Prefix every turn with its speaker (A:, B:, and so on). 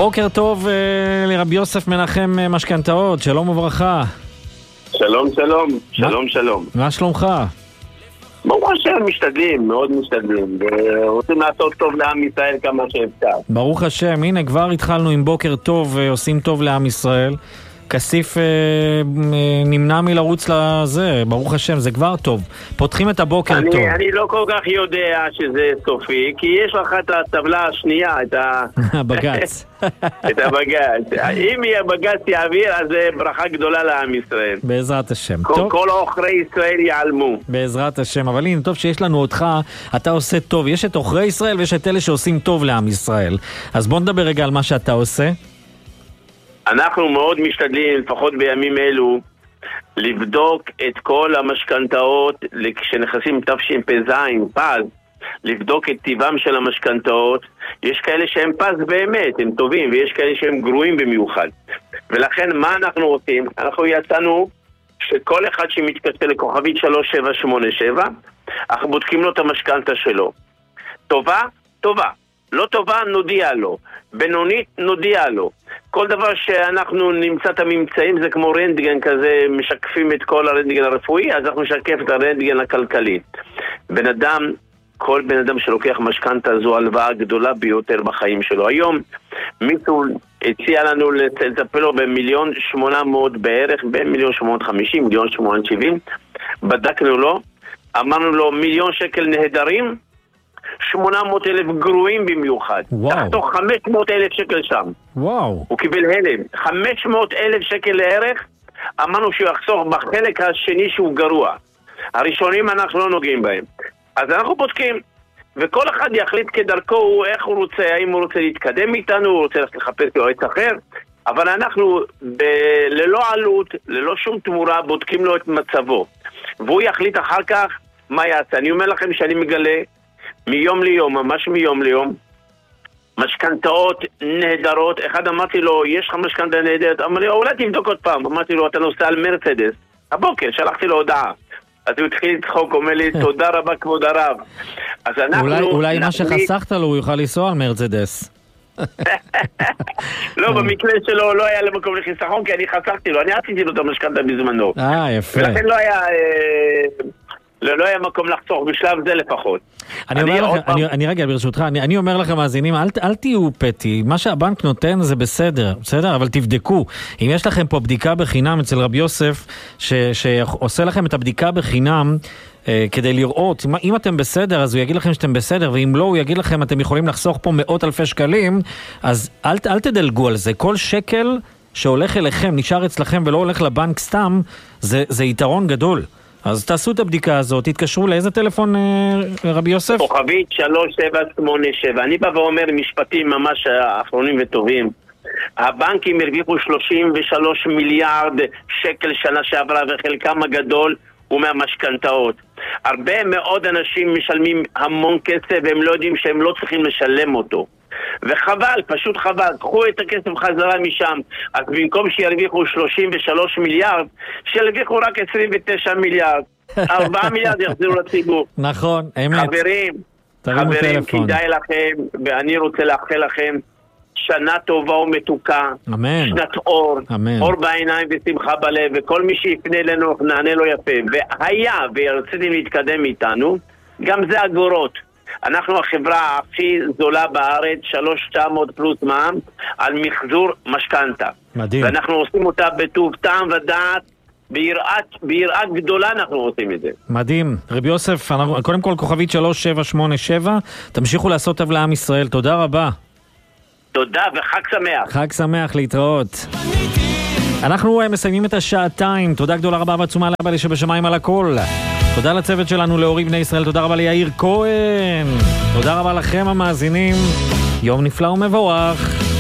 A: בוקר טוב לרבי יוסף מנחם משכנתאות, שלום וברכה.
B: שלום, שלום, שלום, שלום.
A: מה שלומך?
B: ברוך השם, משתדלים, מאוד משתדלים, ורוצים לעשות טוב לעם ישראל כמה שאפשר.
A: ברוך השם, הנה כבר התחלנו עם בוקר טוב, עושים טוב לעם ישראל. כסיף נמנע מלרוץ לזה, ברוך השם, זה כבר טוב. פותחים את הבוקר טוב.
B: אני לא כל כך יודע שזה סופי, כי יש לך את הטבלה השנייה, את
A: הבגץ.
B: את הבגץ. אם יהיה בגץ יעביר, אז זה ברכה גדולה לעם ישראל.
A: בעזרת השם.
B: כל עוכרי ישראל יעלמו.
A: בעזרת השם. אבל הנה, טוב שיש לנו אותך, אתה עושה טוב. יש את עוכרי ישראל ויש את אלה שעושים טוב לעם ישראל. אז בוא נדבר רגע על מה שאתה עושה.
B: אנחנו מאוד משתדלים, לפחות בימים אלו, לבדוק את כל המשכנתאות, כשנכנסים תשפ"ז, פז, לבדוק את טיבם של המשכנתאות. יש כאלה שהם פז באמת, הם טובים, ויש כאלה שהם גרועים במיוחד. ולכן מה אנחנו עושים? אנחנו יצאנו שכל אחד שמתקשר לכוכבית 3787, אנחנו בודקים לו את המשכנתה שלו. טובה? טובה. לא טובה, נודיע לו. בינונית, נודיע לו. כל דבר שאנחנו נמצא את הממצאים, זה כמו רנטגן כזה, משקפים את כל הרנטגן הרפואי, אז אנחנו נשקף את הרנטגן הכלכלי. כל בן אדם שלוקח משכנתה זו הלוואה הגדולה ביותר בחיים שלו. היום מישהו הציע לנו לטפל לו ב1,800,000 בערך, בין 1,850,000, 1,870,000. בדקנו לו, אמרנו לו 1,000,000 שקל נהדרים, 800,000 גרועים במיוחד. תחתוך 500,000 שקל שם.
A: וואו.
B: הוא קיבל הלם. 500,000 שקל לערך, אמרנו שהוא יחסוך בחלק השני שהוא גרוע. הראשונים אנחנו לא נוגעים בהם. אז אנחנו בודקים, וכל אחד יחליט כדרכו איך הוא רוצה, האם הוא רוצה להתקדם איתנו, הוא רוצה לחפש יועץ אחר, אבל אנחנו ללא עלות, ללא שום תמורה, בודקים לו את מצבו. והוא יחליט אחר כך מה יעשה. אני אומר לכם שאני מגלה מיום ליום, ממש מיום ליום, משכנתאות נהדרות. אחד אמרתי לו, יש לך משכנתה נהדרת? אמר לי, אולי תבדוק עוד פעם. אמרתי לו, אתה נוסע על מרצדס. הבוקר שלחתי לו הודעה. אז הוא התחיל לצחוק, אומר לי, תודה רבה כבוד הרב. אז אנחנו...
A: אולי מה שחסכת לו, הוא יוכל לנסוע על מרצדס.
B: לא, במקרה שלו לא היה למקום לחיסכון, כי אני חסכתי לו, אני עשיתי לו את המשכנתה בזמנו.
A: יפה.
B: ולכן לא היה מקום לחסוך בשלב זה לפחות.
A: אני רגע ברשותך, אני אומר לכם מאזינים, אל תהיו פתי, מה שהבנק נותן זה בסדר, אבל תבדקו. אם יש לכם פה בדיקה בחינם אצל רבי יוסף, שעושה לכם את הבדיקה בחינם, כדי לראות, אם אתם בסדר, אז הוא יגיד לכם שאתם בסדר, ואם לא, הוא יגיד לכם, אתם יכולים לחסוך פה מאות אלפי שקלים, אז אל תדלגו על זה. כל שקל שהולך אליכם, נשאר אצלכם ולא הולך לבנק סתם, זה יתרון גדול. אז תעשו את הבדיקה הזאת, תתקשרו לאיזה טלפון, רבי יוסף?
B: כוכבית 3787. אני בא ואומר משפטים ממש אחרונים וטובים. הבנקים הרוויחו 33 מיליארד שקל שנה שעברה, וחלקם הגדול הוא מהמשכנתאות. הרבה מאוד אנשים משלמים המון כסף והם לא יודעים שהם לא צריכים לשלם אותו. וחבל, פשוט חבל, קחו את הכסף חזרה משם. אז במקום שירוויחו 33 מיליארד, שירוויחו רק 29 מיליארד. 4 מיליארד יחזרו לציבור.
A: נכון, אמת.
B: חברים, כדאי לכם, ואני רוצה לאחל לכם שנה טובה ומתוקה.
A: אמן.
B: שנת אור.
A: אמן.
B: אור בעיניים ושמחה בלב, וכל מי שיפנה אלינו נענה לו יפה. והיה ורציתם להתקדם איתנו, גם זה אגורות. אנחנו החברה הכי זולה בארץ, 3,900 פלוס מע"מ, על מחזור משכנתה.
A: מדהים.
B: ואנחנו עושים אותה בטוב טעם ודעת, ביראה גדולה אנחנו עושים את זה.
A: מדהים. רבי יוסף, קודם כל כוכבית 3787, תמשיכו לעשות טוב לעם ישראל. תודה רבה.
B: תודה וחג שמח.
A: חג שמח, להתראות. אנחנו מסיימים את השעתיים. תודה גדולה רבה ועצומה לאבא שבשמיים על הכל. תודה לצוות שלנו, להורים בני ישראל. תודה רבה ליאיר כהן. תודה רבה לכם המאזינים. יום נפלא ומבורך.